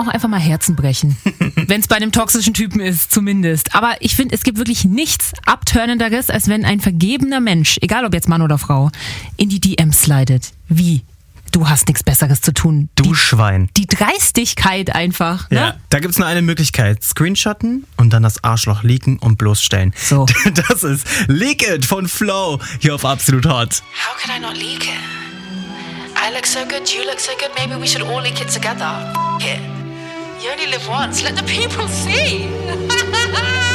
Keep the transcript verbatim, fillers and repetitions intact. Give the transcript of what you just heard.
auch einfach mal Herzen brechen. Wenn es bei einem toxischen Typen ist, zumindest. Aber ich finde, es gibt wirklich nichts Abturnenderes, als wenn ein vergebener Mensch, egal ob jetzt Mann oder Frau, in die D Ms slidet. Wie? Du hast nichts Besseres zu tun. Du die, Schwein. Die Dreistigkeit einfach. Ne? Ja, da gibt's nur eine Möglichkeit. Screenshotten und dann das Arschloch leaken und bloßstellen. So. Das ist Leak It von Flo hier auf Absolut Hot. How could I not leak it? I look so good, you look so good, maybe we should all leak it together. F*** it. You only live once, let the people see.